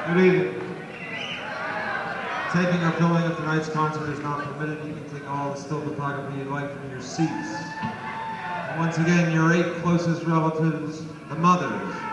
Good evening. Taking or filming of tonight's concert is not permitted. You can take all the still photography you'd like from your seats. And once again, your 8 closest relatives, the mothers,